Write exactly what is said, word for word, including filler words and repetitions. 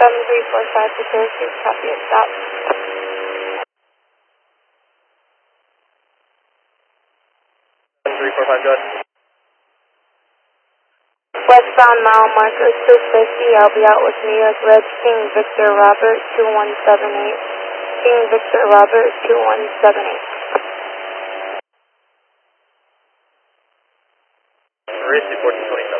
seven three four five to Syracuse, copy it, stop. seven three four five, go ahead. Westbound mile marker two fifty, I'll be out with New York Red, King Victor Robert two one seven eight. King Victor Robert two one seven eight. Race fourteen twenty.